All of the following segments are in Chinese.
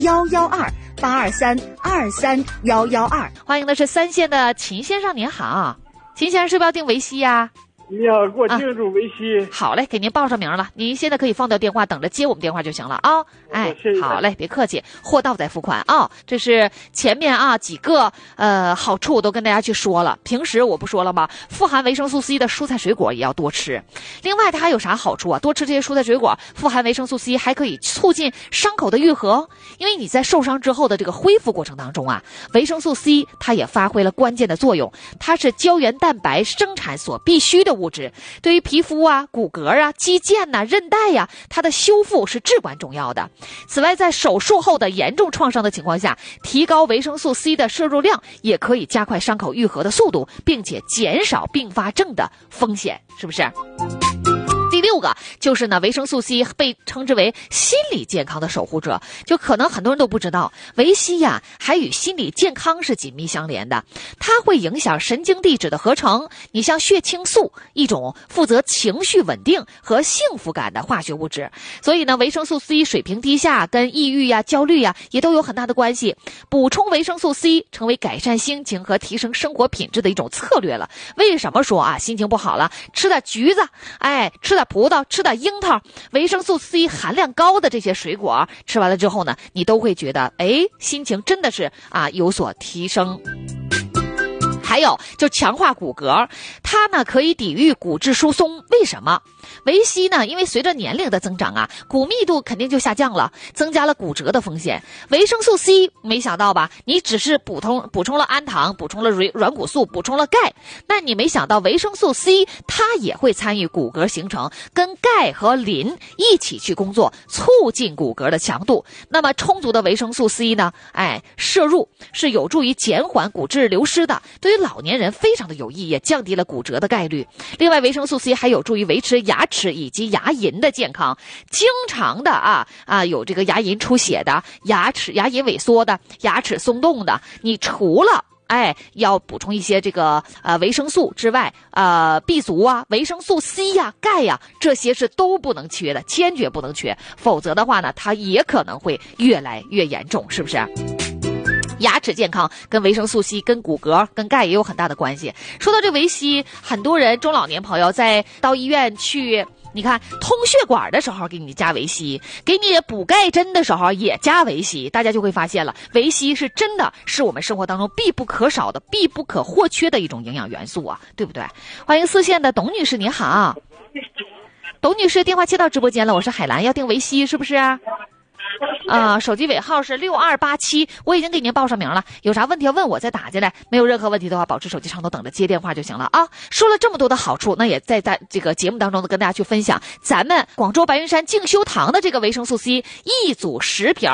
122，823231122。 欢迎的是3线的秦先生，您好，秦先生是不是要订维 C 呀？ 你好，给我订住维 C。 好嘞，给您报上名了，您现在可以放掉电话，等着接我们电话就行了啊。哎，好嘞，别客气，货到再付款啊。这是前面几个好处我都跟大家去说了。平时我不说了吗？富含维生素 C 的蔬菜水果也要多吃。另外它还有啥好处啊？多吃这些蔬菜水果，富含维生素 C 还可以促进伤口的愈合。因为你在受伤之后的这个恢复过程当中啊，维生素 C 它也发挥了关键的作用，它是胶原蛋白生产所必需的物质，对于皮肤骨骼肌腱韧带它的修复是至关重要的。此外，在手术后的严重创伤的情况下，提高维生素 C 的摄入量也可以加快伤口愈合的速度，并且减少并发症的风险，是不是？第6个就是呢，维生素 C 被称之为心理健康的守护者，就可能很多人都不知道，维 C 还与心理健康是紧密相连的，它会影响神经递质的合成。你像血清素，一种负责情绪稳定和幸福感的化学物质，所以呢，维生素 C 水平低下跟抑郁焦虑也都有很大的关系。补充维生素 C 成为改善心情和提升生活品质的一种策略了。为什么说心情不好了，吃点橘子，吃点葡萄，吃点樱桃，维生素 C 含量高的这些水果吃完了之后呢，你都会觉得心情真的是有所提升。还有就强化骨骼，它呢可以抵御骨质疏松。为什么？维 C 呢，因为随着年龄的增长骨密度肯定就下降了，增加了骨折的风险。维生素 C 没想到吧，你只是补充了氨糖，补充了软骨素，补充了钙，但你没想到维生素 C 它也会参与骨骼形成，跟钙和磷一起去工作，促进骨骼的强度。那么充足的维生素 C 呢，摄入是有助于减缓骨质流失的，对于老年人非常的有益，也降低了骨折的概率。另外，维生素 C 还有助于维持牙齿以及牙龈的健康。经常的有这个牙龈出血的、牙龈萎缩的、牙齿松动的，你除了要补充一些这个维生素之外，B 族维生素 C 钙这些是都不能缺的，坚决不能缺，否则的话呢，它也可能会越来越严重，是不是？牙齿健康跟维生素 C 跟骨骼跟钙也有很大的关系。说到这维 C， 很多人中老年朋友在到医院去，你看通血管的时候给你加维 C， 给你补钙针的时候也加维 C， 大家就会发现了，维 C 是真的是我们生活当中必不可少的、必不可或缺的一种营养元素对不对？欢迎4线的董女士，您好。董女士，电话接到直播间了，我是海兰，要订维 C 是不是手机尾号是6287，我已经给您报上名了，有啥问题要问我再打进来，没有任何问题的话保持手机畅通，等着接电话就行了说了这么多的好处，那也在这个节目当中跟大家去分享咱们广州白云山静修堂的这个维生素 C 一组10瓶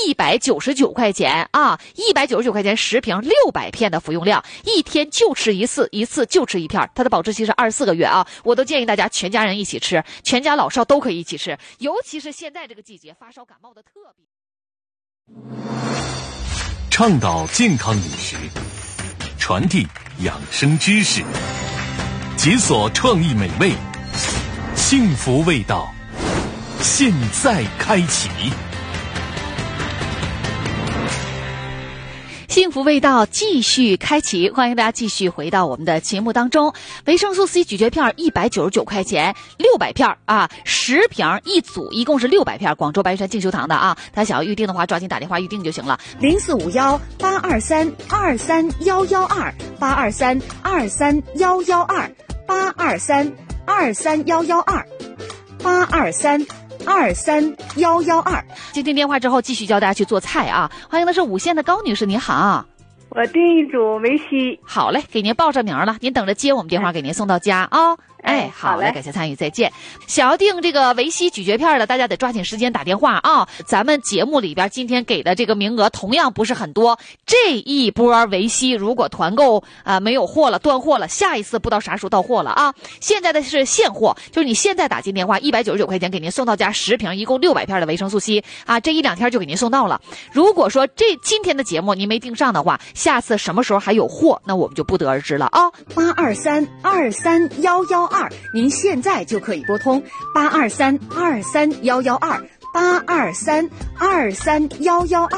199块钱199块钱10瓶600片的服用量，一天就吃一次就吃1片，它的保质期是24个月我都建议大家全家人一起吃，全家老少都可以一起吃，尤其是现在这个季节发烧感冒的特别。 倡导健康饮食，传递养生知识，解锁创意美味，幸福味道，现在开启。 幸福味道继续开启，欢迎大家继续回到我们的节目当中。维生素 C 咀嚼片199块钱600片10瓶一组，一共是600片，广州白云山静修堂的大家想要预定的话抓紧打电话预定就行了。 0451823231122，823231122，823231122。 接听电话之后继续教大家去做菜欢迎的是5线的高女士，您好。 我订一组维 C。 好嘞，给您报上名了，您等着接我们电话给您送到家好嘞，感谢参与，再见。想要订这个维 C 咀嚼片的，大家得抓紧时间打电话咱们节目里边今天给的这个名额同样不是很多，这一波维 C 如果团购没有货了，断货了，下一次不知道啥时候到货了现在的是现货，就是你现在打进电话199块钱给您送到家10瓶，一共600片的维生素 C 这1-2天就给您送到了。如果说今天的节目您没订上的话，下次什么时候还有货，那我们就不得而知了 823231122，您现在就可以拨通823231122。 823231122。